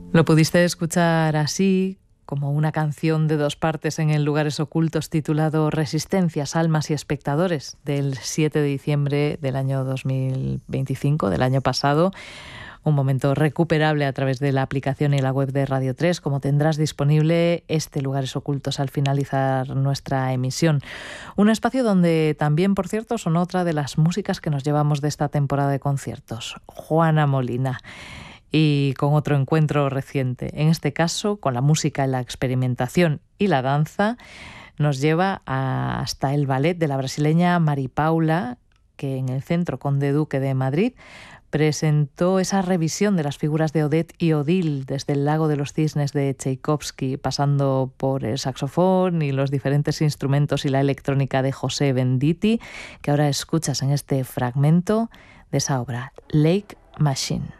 Lo pudiste escuchar así, como una canción de dos partes en el Lugares Ocultos titulado Resistencias, Almas y Espectadores, del 7 de diciembre del año 2025, del año pasado. Un momento recuperable a través de la aplicación y la web de Radio 3, como tendrás disponible este Lugares Ocultos al finalizar nuestra emisión. Un espacio donde también, por cierto, son otra de las músicas que nos llevamos de esta temporada de conciertos, Juana Molina. Y con otro encuentro reciente, en este caso con la música, la experimentación y la danza, nos lleva hasta el ballet de la brasileña Mari Paula, que en el Centro Conde Duque de Madrid presentó esa revisión de las figuras de Odette y Odile desde el Lago de los Cisnes de Tchaikovsky, pasando por el saxofón y los diferentes instrumentos y la electrónica de José Venditti, que ahora escuchas en este fragmento de esa obra, Lake Machine.